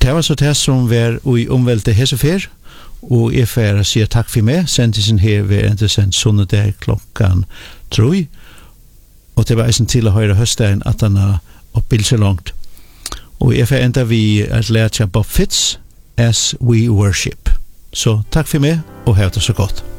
det var så det som var i omvelte hesefer, og jeg får si takk for meg, sendisen her ved en sendt sunnedag klokkan 3, og det var eisen til å høre høstdagen at han er oppbilt så langt. Og jeg får enda vi at lære Bob Fitz, As We Worship. Så takk for meg, og ha det så godt.